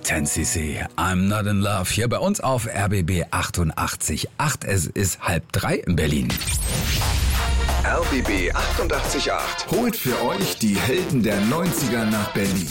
10cc, I'm not in love. Hier bei uns auf RBB 88.8. Es ist 2:30 in Berlin. RBB 88.8 holt für euch die Helden der 90er nach Berlin.